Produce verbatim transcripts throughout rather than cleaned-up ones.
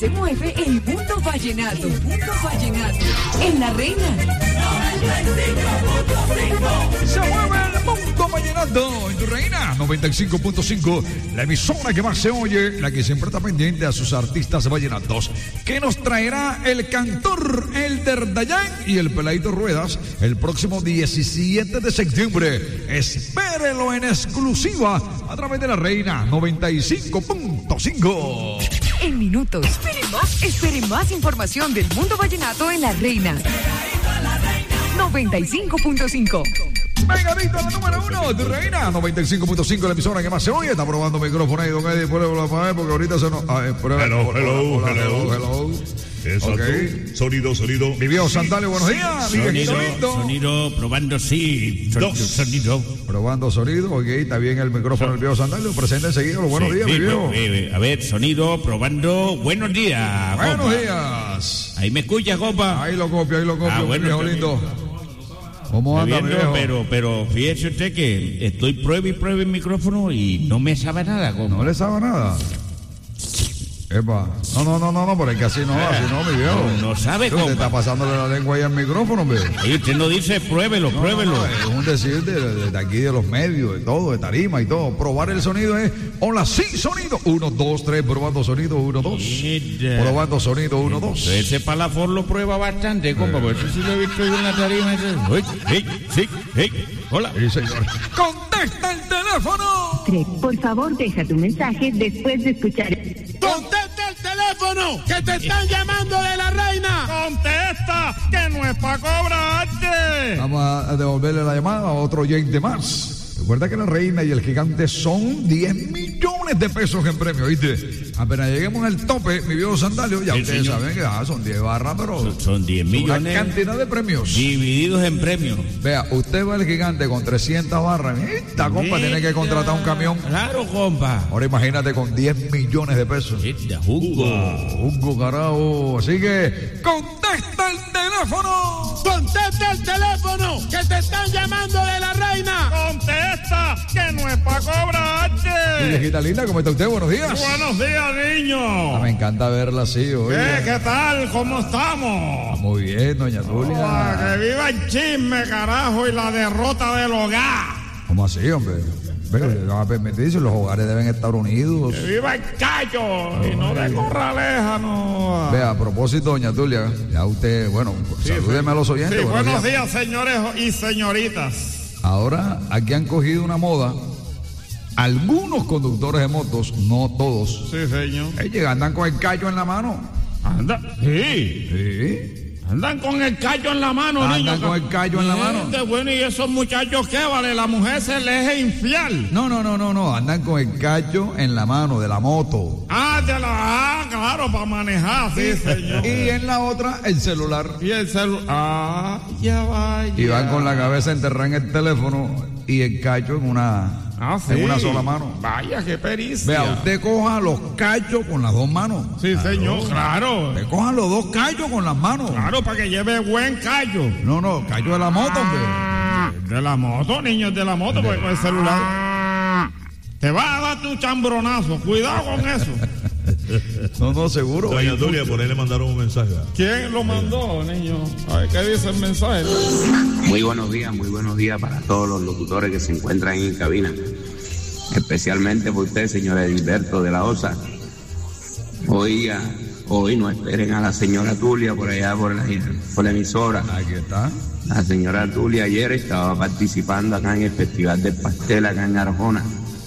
se mueve el mundo vallenato. El mundo vallenato. En La Reina. Se mueve el mundo vallenato en Tu Reina noventa y cinco punto cinco, la emisora que más se oye, la que siempre está pendiente a sus artistas vallenatos, que nos traerá el cantor Elder Dayan y el Peladito Ruedas el próximo diecisiete de septiembre. Espérelo en exclusiva a través de La Reina noventa y cinco punto cinco. En minutos. Esperen más, esperen más información del mundo vallenato en La Reina noventa y cinco punto cinco. Pegadito la número uno, Tu Reina noventa y cinco punto cinco, la emisora que más se oye. Está probando micrófono ahí, don Eddie, pruébalo para ver, porque ahorita se nos... Ah, prueba, hello, hola, hello, hola, hello, hello, hello. Exacto. Okay. Sonido, sonido. Vivió Sandalio, buenos días. Sonido, sonido, probando sí. Sonido, Dos. sonido. Probando sonido, ok, está bien el micrófono del Vivió Sandalio. Presente enseguida, los buenos Sí, días, sí, Vivió. eh, A ver, sonido, probando. Buenos días, Buenos compa. días. Ahí me escucha, compa. Ahí lo copio, ahí lo copio, Ah, bueno, viejo está lindo. ¿Cómo Estoy anda, mi viendo, viejo? pero, pero fíjese usted que estoy prueba y prueba el micrófono y no me sabe nada, compa. No le sabe nada. Epa. No, no, no, no, no, pero es que así no, así no, mi viejo. No, no sabe, Usted está compa. pasándole la lengua ahí al micrófono, hombre. Ahí usted no dice pruébelo, No, pruébelo. no, no, es un decir de, de aquí de los medios, de todo, de tarima y todo. Probar el sonido es, hola, sí, sonido. Uno, dos, tres, probando sonido, uno, dos. Mira. Probando sonido, uno, dos. Ese Palafor lo prueba bastante, compa, por eso sí lo he visto yo en la tarima. ese. Uy, hey, sí, hey, hola. Sí, señor. ¡Contesta el teléfono! Por favor, deja tu mensaje después de escuchar. ¡Contesta el teléfono! ¡Que te están llamando de La Reina! ¡Contesta! ¡Que no es para cobrarte! Vamos a devolverle la llamada a otro oyente más. Recuerda que La Reina y el Gigante son diez millones de pesos en premio, ¿viste? Apenas lleguemos al tope, mi viejo Sandalio, ya Sí, ustedes señor. saben que ah, son diez barras, pero Son- Son diez una millones cantidad de premios. divididos en premios. Vea, usted va al Gigante con trescientas barras. Esta compa tiene que contratar un camión. Claro, compa. Ahora imagínate con diez millones de pesos. Esta jugo. Hugo, carajo. Así que, ¡contesta el teléfono! ¡Contesta el teléfono! ¡Que te están llamando de La Reina! ¡Contesta! ¡Que no es para Y cobrarte! viejita linda, ¿cómo está usted? Buenos días. ¡Buenos días, Ah, niño! me encanta verla así, oye. ¿Qué, ¿Qué tal? ¿Cómo estamos? Muy bien, doña Ah, Tulia. ¡Que viva el chisme, carajo, y la derrota del hogar! ¿Cómo así, hombre? Ve, le van a permitir si los hogares deben estar unidos. ¡Que viva el callo! Y no de corraleja, no. Vea, a propósito, doña Tulia, ya usted, bueno, salúdeme a los oyentes. Sí, buenos buenos días. días, señores y señoritas. Ahora, aquí han cogido una moda. Algunos conductores de motos, no todos, Sí, señor. ellos andan con el callo en la mano. Anda, sí. Sí. Andan con el callo en la mano, Andan niño. con el callo en la mano. Gente, bueno, ¿y esos muchachos qué vale? La mujer se les es infiel. No, no, no, no, no, andan con el callo en la mano de la moto. Ah, de la... Ah, claro, para manejar, sí, señor. Y en la otra, el celular. Y el celular... Ah, ya vaya. Y van con la cabeza enterrada en el teléfono y el callo en una, Ah, sí. en una sola mano. Vaya, qué pericia. Vea, usted coja los callos con las dos manos. Sí, señor, claro. Usted coja los dos callos con las manos. Claro, para que lleve buen callo. No, no, callo de la moto, hombre. De la moto, niños, de la moto, porque con el celular... Te vas a dar tu chambronazo. Cuidado con eso. No, no, seguro. Doña Tulia, por ahí le mandaron un mensaje. ¿Quién lo mandó, niño? A ver, ¿qué dice el mensaje? Muy buenos días, muy buenos días para todos los locutores que se encuentran ahí en cabina. Especialmente por usted, señor Edilberto de la Osa. Oiga, hoy no esperen a la señora Tulia por allá por la, por la emisora. Aquí está. La señora Tulia ayer estaba participando acá en el Festival del Pastel acá en Arjona.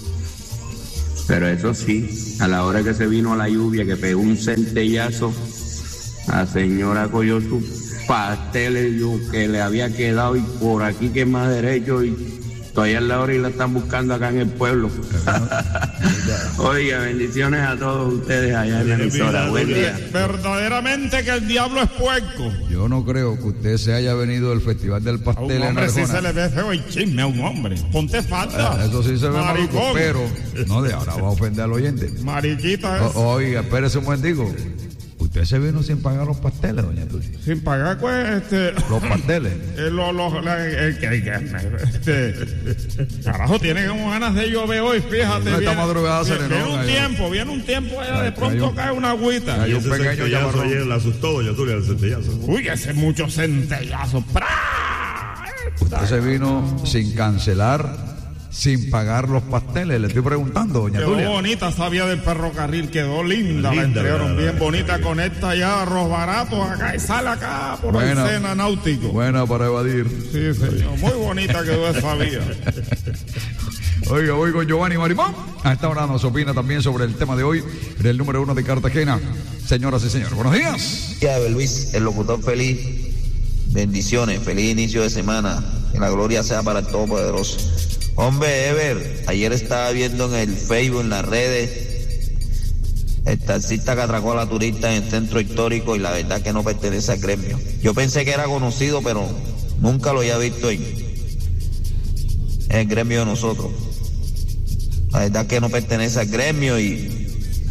Pero eso sí, a la hora que se vino la lluvia, que pegó un centellazo, la señora cogió sus pasteles yo, que le había quedado y por aquí que es más derecho y todavía es la hora y la están buscando acá en el pueblo. Oiga, bendiciones a todos ustedes allá en la emisora. Buen día. Verdaderamente que el diablo es puerco. Yo no creo que usted se haya venido del Festival del A un Pastel en hombre sí Arjona. se le ve feo el chisme a un hombre. Ponte falta. Ah, eso sí se ve maluco, Maricón. pero no, de ahora va a ofender al oyente. Mariquita es. O- oiga, espérese un momentico. Usted se vino sin pagar los pasteles, doña Tulia. Sin pagar, pues, este... Los pasteles. Eh, lo, lo, la, eh, que, que, este, carajo, tiene como ganas de llover hoy, fíjate. No, esta viene, madrugada viene, serenón, viene un ahí, tiempo, viene un tiempo allá, ahí, de pronto un, cae una agüita. Hay un ese pequeño centellazo llamarrón. ayer la asustó, doña Tulia, el centellazo. Uy, ese mucho centellazo. ¡Pra! Usted se vino sin cancelar, sin pagar los pasteles. Le estoy preguntando, doña Quedó Tulia. bonita esa vía del ferrocarril, quedó linda, Linda, la entregaron ¿verdad? bien bonita, conecta allá arroz barato acá y sale acá por Buena. el Sena Náutico. Buena para evadir. Sí, señor, muy bonita quedó esa vía. Oiga, voy con Giovanni Marimón. A esta hora nos opina también sobre el tema de hoy, en el número uno de Cartagena. Señoras y señores, buenos días. Ya, Luis, el locutor feliz. Bendiciones, feliz inicio de semana. Que la gloria sea para el Todopoderoso. Hombre, Ever, ayer estaba viendo en el Facebook, en las redes, el taxista que atracó a la turista en el centro histórico y la verdad que no pertenece al gremio. Yo pensé que era conocido, pero nunca lo había visto en, en el gremio de nosotros. La verdad que no pertenece al gremio y,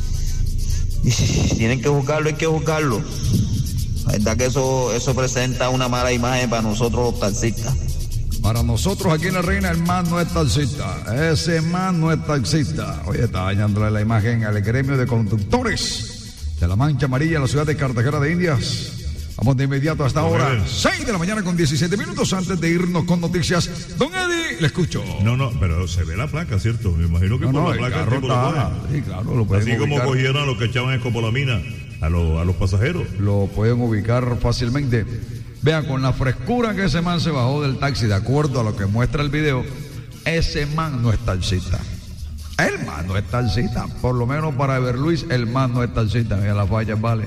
y si tienen que juzgarlo, hay que juzgarlo. La verdad que eso, eso presenta una mala imagen para nosotros los taxistas. Para nosotros aquí en La Reina, el man no es taxista. Ese man no es taxista. Oye, está dañándole la imagen al gremio de conductores de la Mancha Amarilla en la ciudad de Cartagena de Indias. Vamos de inmediato hasta ahora, seis de la mañana con diecisiete minutos antes de irnos con noticias. Don Eddie, le escucho. No, no, pero se ve la placa, ¿cierto? Me imagino que No, por no, la el placa el carro tipo lo está, pone. sí, claro, lo pueden Así como ubicar. cogieron a los que echaban escopolamina a los, a los pasajeros. Lo pueden ubicar fácilmente. Vean, con la frescura que ese man se bajó del taxi, de acuerdo a lo que muestra el video, ese man no es taxista. El man no es taxista. Por lo menos para Ever Luis, el man no es taxista. Mira las fallas, vale.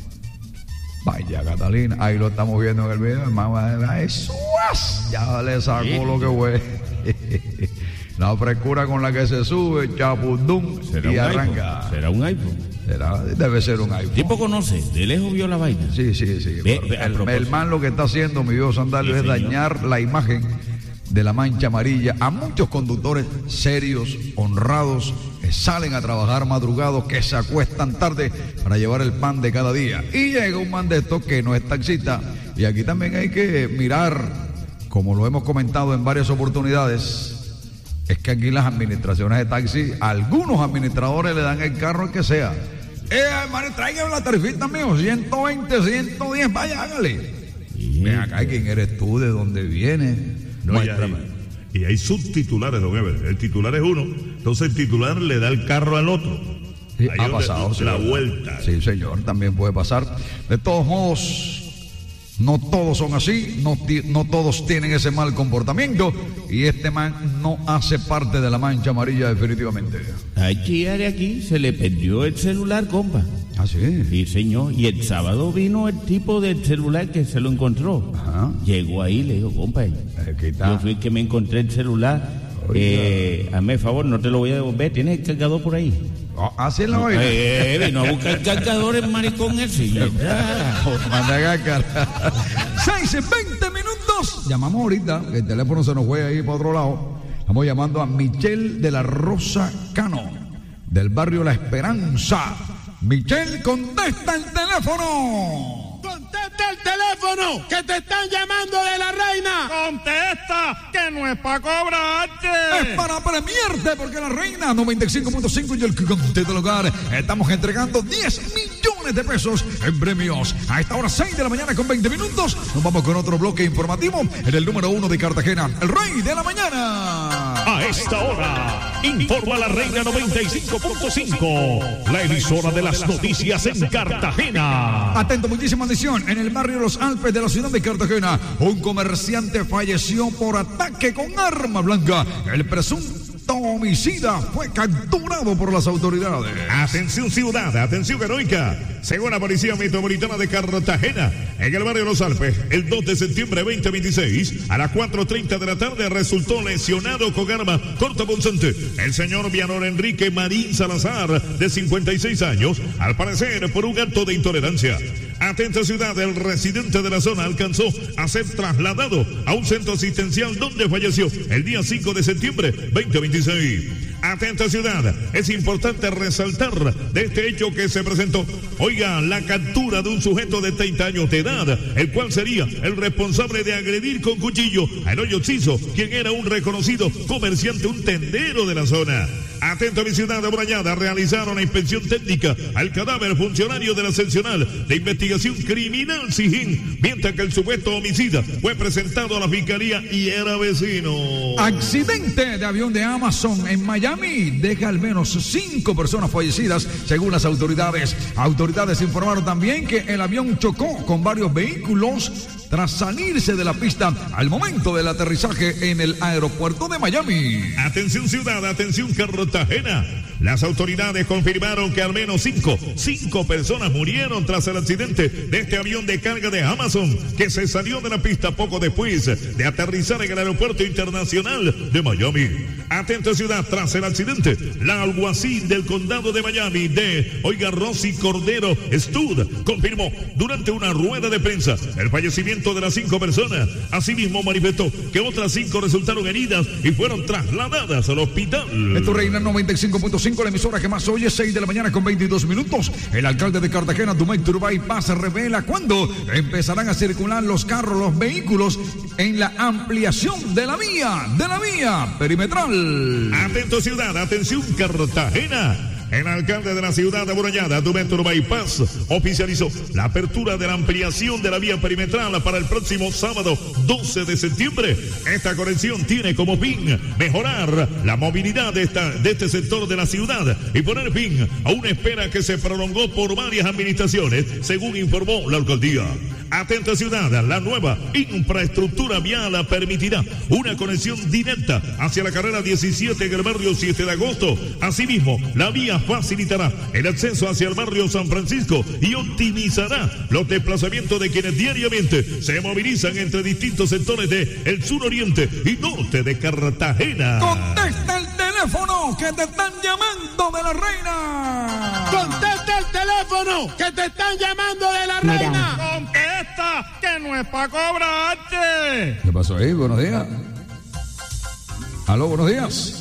Vaya, Catalina, ahí lo estamos viendo en el video. El man va a eso, ya le sacó lo que fue. La frescura con la que se sube, chapundum, ¿Será y un arranca. iPhone? ¿Será un iPhone? Será, debe ser un iPhone. Tipo conoce, de lejos vio la vaina. Sí, sí, sí. Ve, ve, a el, propósito. el man lo que está haciendo, mi Dios Sandalio, Sí, es señor. dañar la imagen de la Mancha Amarilla a muchos conductores serios, honrados, que salen a trabajar madrugados, que se acuestan tarde para llevar el pan de cada día. Y llega un man de estos que no es taxista. Y aquí también hay que mirar, como lo hemos comentado en varias oportunidades, es que aquí las administraciones de taxi, algunos administradores le dan el carro al que sea. Eh, hermano, traigan la tarifita mío, ciento veinte, ciento diez, vaya, hágale. Ven acá, ¿quién eres tú? ¿De dónde vienes? No, y, Muéstrame. hay, y hay subtitulares, don Ever. El titular es uno, entonces el titular le da el carro al otro. Sí, Ahí ha donde- pasado. sí, la ¿verdad? vuelta. Sí, señor, también puede pasar. De todos modos, no todos son así, no, ti- no todos tienen ese mal comportamiento. Y este man no hace parte de la Mancha Amarilla definitivamente. Aquí, de aquí, se le perdió el celular, compa. Ah, sí. Sí, señor. Y el sábado vino el tipo del celular que se lo encontró. Ajá. Llegó ahí, le dijo, compa, Aquí está. yo fui el que me encontré el celular. Oiga. Eh, hazme el favor, no te lo voy a devolver. ¿Tienes el cargador por ahí? Oh, así es la vaina. Eh, eh, vino a buscar cargadores, maricón ese. Ya. Manda acá. seis y veinte minutos. Llamamos ahorita, que el teléfono se nos fue ahí para otro lado. Estamos llamando a Michelle de la Rosa Cano, del barrio La Esperanza. Michelle, contesta el teléfono. ¡Contesta el teléfono! ¡Que te están llamando de la reina! ¡Contesta! ¡Que no es para cobrarte! Es para premiarte, porque la Reina noventa y cinco punto cinco y el gigante del hogar estamos entregando diez millones de pesos en premios. A esta hora, seis de la mañana con veinte minutos, nos vamos con otro bloque informativo en el número uno de Cartagena, el Rey de la Mañana. A esta hora, informa la Reina noventa y cinco punto cinco, la emisora de las noticias en Cartagena. Atento, muchísima atención. En el barrio Los Alpes de la ciudad de Cartagena, un comerciante falleció por ataque con arma blanca. El presunto homicida fue capturado por las autoridades. Atención ciudad, atención heroica. Según la Policía Metropolitana de Cartagena, en el barrio Los Alpes, el dos de septiembre de veinte veintiséis, a las cuatro treinta de la tarde, resultó lesionado con arma cortopunzante el señor Vianor Enrique Marín Salazar, de cincuenta y seis años, al parecer por un acto de intolerancia. Atenta ciudad, el residente de la zona alcanzó a ser trasladado a un centro asistencial donde falleció el día cinco de septiembre de veinte veintiséis. Atenta ciudad, es importante resaltar de este hecho que se presentó. Oiga, la captura de un sujeto de treinta años de edad, el cual sería el responsable de agredir con cuchillo a Eloy Ciso, quien era un reconocido comerciante, un tendero de la zona. Atento a mi ciudad amurallada, realizaron la inspección técnica al cadáver funcionario de la seccional de investigación criminal Sijín, mientras que el supuesto homicida fue presentado a la fiscalía y era vecino. Accidente de avión de Amazon en Miami deja al menos cinco personas fallecidas, según las autoridades. Autoridades informaron también que el avión chocó con varios vehículos tras salirse de la pista al momento del aterrizaje en el aeropuerto de Miami. Atención ciudad, atención Cartagena. Las autoridades confirmaron que al menos cinco, cinco personas murieron tras el accidente de este avión de carga de Amazon que se salió de la pista poco después de aterrizar en el aeropuerto internacional de Miami. Atento ciudad, tras el accidente, la alguacil del condado de Miami de, oiga, Rosy Cordero Stud, confirmó durante una rueda de prensa el fallecimiento de las cinco personas. Asimismo manifestó que otras cinco resultaron heridas y fueron trasladadas al hospital. Esto Reina noventa y cinco punto cinco, la emisora que más oye, seis de la mañana con veintidós minutos. El alcalde de Cartagena, Dumay Turbay Paz, revela cuándo empezarán a circular los carros, los vehículos en la ampliación de la vía, de la vía perimetral. Atento ciudad, atención Cartagena. El alcalde de la ciudad amurallada, Dumay Turbay Paz, oficializó la apertura de la ampliación de la vía perimetral para el próximo sábado doce de septiembre. Esta conexión tiene como fin mejorar la movilidad de, esta, de este sector de la ciudad y poner fin a una espera que se prolongó por varias administraciones, según informó la alcaldía. Atenta ciudad, la nueva infraestructura vial permitirá una conexión directa hacia la carrera diecisiete en el barrio siete de agosto. Asimismo, la vía facilitará el acceso hacia el barrio San Francisco y optimizará los desplazamientos de quienes diariamente se movilizan entre distintos sectores de el suroriente y norte de Cartagena. Contesta el teléfono que te están llamando de la Reina. Contesta el teléfono que te están llamando de la Mira. Reina. Contesta, que no es para cobrarte. ¿Qué pasó ahí? Buenos días. Aló, buenos días.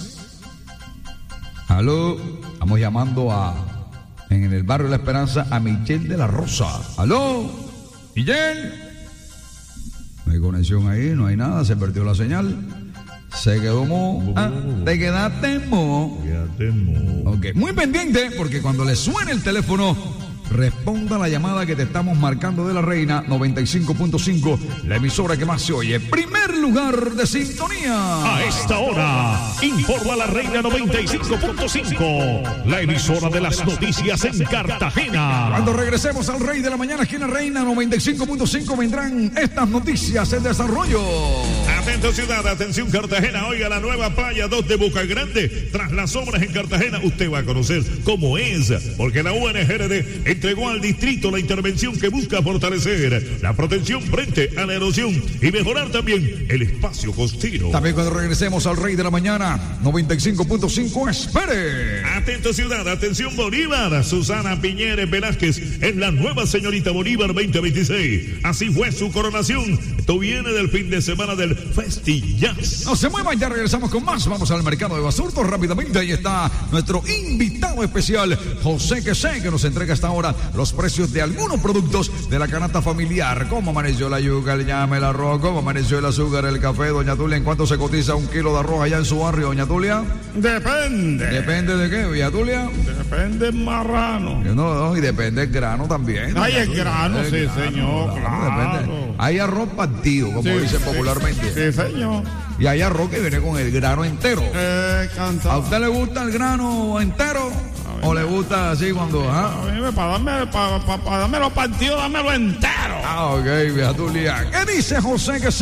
Aló, estamos llamando a, en el barrio La Esperanza, a Michelle de la Rosa. Aló, Michelle. No hay conexión ahí, no hay nada, se perdió la señal. Se quedó mo. Ah, te quedaste mo. Quédate mo. Ok, muy pendiente, porque cuando le suene el teléfono, responda la llamada que te estamos marcando de la Reina noventa y cinco punto cinco, la emisora que más se oye. Primer lugar de sintonía. A esta hora, informa la Reina noventa y cinco punto cinco, la emisora de las noticias en Cartagena. Cuando regresemos al Rey de la Mañana, aquí en la Reina noventa y cinco punto cinco, vendrán estas noticias en desarrollo. Atento ciudad, atención Cartagena, oiga, la nueva playa dos de Boca Grande, tras las obras en Cartagena, usted va a conocer cómo es, porque la U N G R D entregó al distrito la intervención que busca fortalecer la protección frente a la erosión y mejorar también el espacio costero. También cuando regresemos al Rey de la Mañana noventa y cinco punto cinco, espere. Atento ciudad, atención Bolívar, Susana Piñeres Velázquez es la nueva señorita Bolívar veinte veintiséis, así fue su coronación. Esto viene del fin de semana del Festi Jazz. No se muevan, ya regresamos con más. Vamos al mercado de Basurto rápidamente. Ahí está nuestro invitado especial, José Quesé, que nos entrega hasta ahora los precios de algunos productos de la canasta familiar. ¿Cómo amaneció la yuca, el llame, el arroz? ¿Cómo amaneció el azúcar, el café? Doña Tulia, ¿en cuánto se cotiza un kilo de arroz allá en su barrio, doña Tulia? Depende. ¿Depende de qué, doña Tulia? Depende el marrano. No, no, y depende el grano también. Ay, el grano, El sí, grano, señor, claro. Depende. Hay arroz partido, como Sí, dicen sí, popularmente. Sí, señor. Y hay arroz que viene con el grano entero. Eh, canta. ¿A usted le gusta el grano entero? ¿O le gusta así cuando.? ¿ah? Para darme, para, para, para darme los partidos, dámelo entero. Ah, ok, vieja Tulia. ¿Qué dice José Quesé?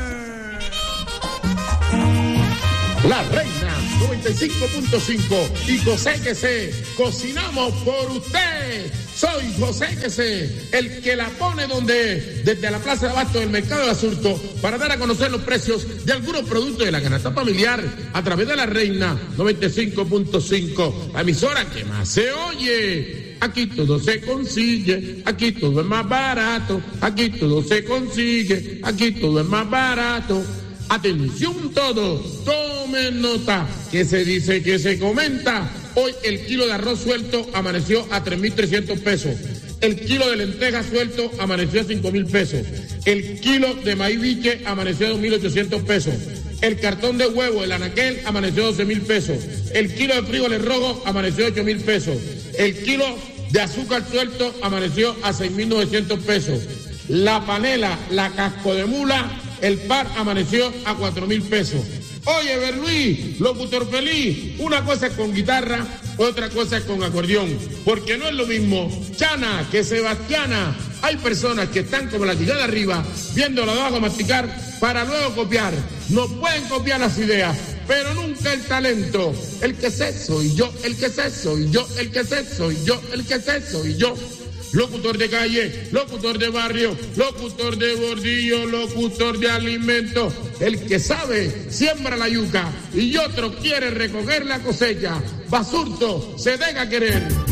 La Reina noventa y cinco punto cinco y José Quesé, cocinamos por usted. Soy José Quesé, el que la pone donde, desde la Plaza de Abasto del Mercado de Basurto, para dar a conocer los precios de algunos productos de la canasta familiar a través de La Reina noventa y cinco punto cinco, la emisora que más se oye. Aquí todo se consigue, aquí todo es más barato, aquí todo se consigue, aquí todo es más barato. Atención todos, todos. Tomen nota, que se dice, que se comenta. Hoy el kilo de arroz suelto amaneció a tres mil trescientos pesos. El kilo de lentejas suelto amaneció a cinco mil pesos. El kilo de maíz biche amaneció a dos mil ochocientos pesos. El cartón de huevo, el anaquel, amaneció a doce mil pesos. El kilo de frijoles rojos amaneció a ocho mil pesos. El kilo de azúcar suelto amaneció a seis mil novecientos pesos. La panela, la casco de mula, el par amaneció a cuatro mil pesos. Oye, Berluís, locutor feliz, una cosa es con guitarra, otra cosa es con acordeón, porque no es lo mismo Chana que Sebastiana. Hay personas que están como la chica de arriba, viéndolo de abajo masticar, para luego copiar. No pueden copiar las ideas, pero nunca el talento. El que sé soy yo, el que sé soy yo, el que sé soy yo, el que sé soy yo. Locutor de calle, locutor de barrio, locutor de bordillo, locutor de alimento. El que sabe, siembra la yuca y otro quiere recoger la cosecha. Basurto, se deja querer.